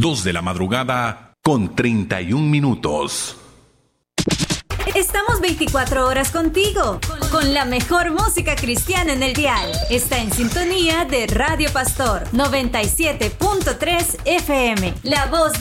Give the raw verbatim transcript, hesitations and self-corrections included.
dos de la madrugada con treinta y un minutos. Estamos veinticuatro horas contigo, con la mejor música cristiana en el dial. Está en sintonía de Radio Pastor noventa y siete punto tres F M, la voz